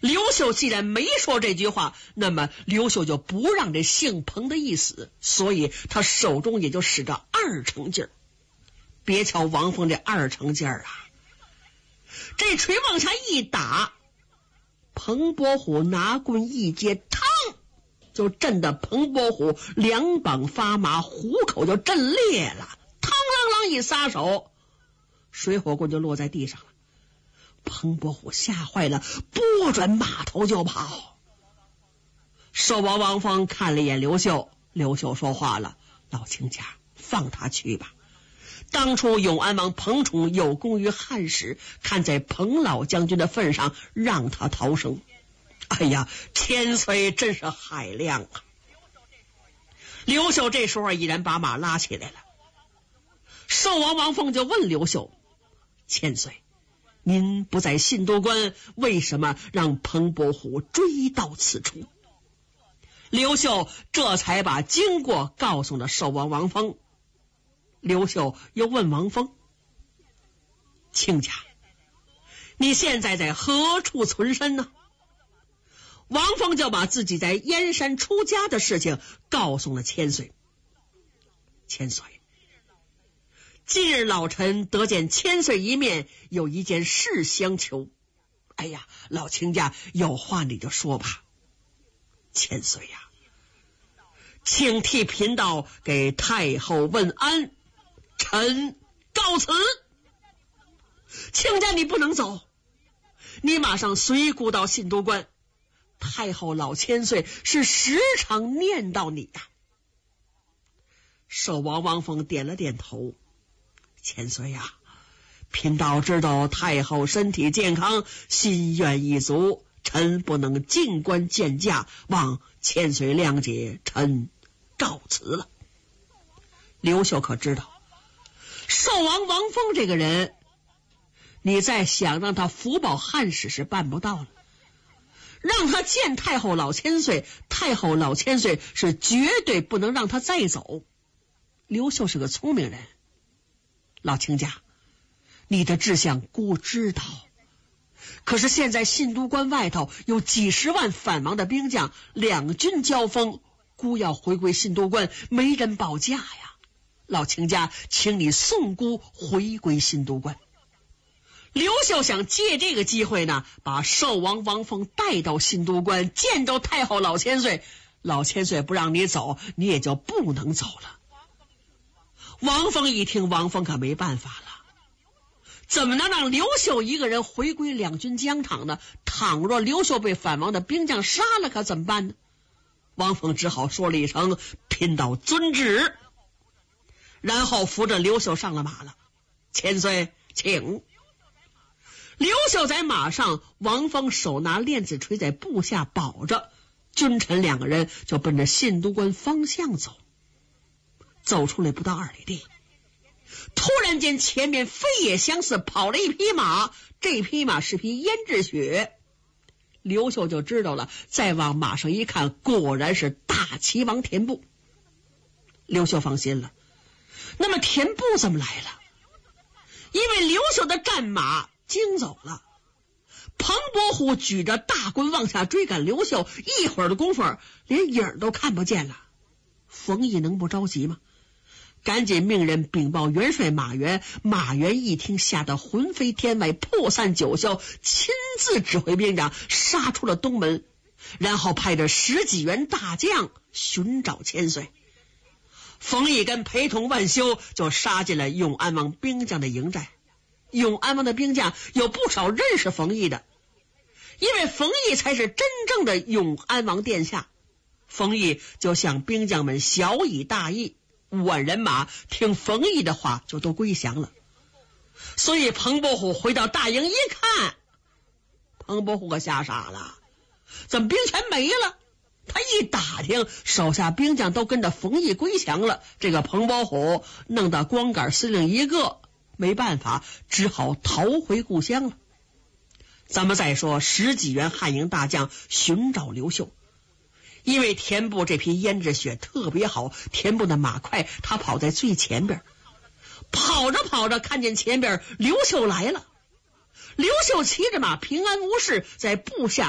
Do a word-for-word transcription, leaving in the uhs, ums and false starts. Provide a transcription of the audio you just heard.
刘秀既然没说这句话，那么刘秀就不让这姓彭的一死，所以他手中也就使着二成劲儿。别瞧王峰这二成劲儿啊，这锤往下一打，彭伯虎拿棍一接，嘡，就震得彭伯虎两膀发麻，虎口就震裂了，嘡啷啷一撒手，水火棍就落在地上了。彭伯虎吓坏了，拨转马头就跑。寿王王峰看了一眼刘秀，刘秀说话了：“老亲家，放他去吧。当初永安王彭宠有功于汉室，看在彭老将军的份上，让他逃生。哎呀，千岁真是海量啊！”刘秀这时候已然把马拉起来了。寿王王峰就问刘秀：“千岁，您不在信都关，为什么让彭伯虎追到此处？”刘秀这才把经过告诉了寿王王峰。刘秀又问王峰：“亲家，你现在在何处存身呢？”王峰就把自己在燕山出家的事情告诉了千岁。千岁，今日老臣得见千岁一面，有一件事相求。哎呀，老亲家有话你就说吧。千岁呀、啊，请替贫道给太后问安，臣告辞。亲家你不能走，你马上随姑到信都关，太后老千岁是时常念叨你呀、啊。寿王王峰点了点头。千岁呀、啊，贫道知道太后身体健康，心愿已足，臣不能进关见驾，望千岁谅解，臣告辞了。刘秀可知道寿王王峰这个人，你再想让他福保汉室是办不到了，让他见太后老千岁，太后老千岁是绝对不能让他再走。刘秀是个聪明人，老亲家，你的志向姑知道，可是现在信都关外头有几十万反王的兵将，两军交锋，姑要回归信都关，没人保驾呀。老亲家，请你送姑回归信都关。刘秀想借这个机会呢，把寿王王峰带到信都关，见到太后老千岁，老千岁不让你走，你也就不能走了。王峰一听，王峰可没办法了，怎么能让刘秀一个人回归两军疆场呢？倘若刘秀被反王的兵将杀了，可怎么办呢？王峰只好说了一声：“贫道遵旨。”然后扶着刘秀上了马了。千岁，请。刘秀在马上，王峰手拿链子锤在部下保着，君臣两个人就奔着信都关方向走。走出来不到二里地，突然间前面飞也相似跑了一匹马，这匹马是匹胭脂雪。刘秀就知道了，再往马上一看，果然是大齐王田部。刘秀放心了。那么田部怎么来了？因为刘秀的战马惊走了，彭伯虎举着大棍往下追赶刘秀，一会儿的功夫连影儿都看不见了。冯异能不着急吗？赶紧命人禀报元帅马援。马援一听，吓得魂飞天外，破散九霄，亲自指挥兵长杀出了东门，然后派着十几员大将寻找千岁。冯异跟陪同万修就杀进了永安王兵将的营寨。永安王的兵将有不少认识冯异的，因为冯异才是真正的永安王殿下。冯异就向兵将们小以大义，五万人马听冯异的话就都归降了。所以彭伯虎回到大营一看，彭伯虎可吓傻了，怎么兵全没了？他一打听，手下兵将都跟着冯异归降了，这个彭伯虎弄到光杆司令一个，没办法，只好逃回故乡了。咱们再说十几员汉营大将寻找刘秀，因为田部这匹胭脂雪特别好，田部的马快，他跑在最前边，跑着跑着看见前边刘秀来了。刘秀骑着马平安无事，在部下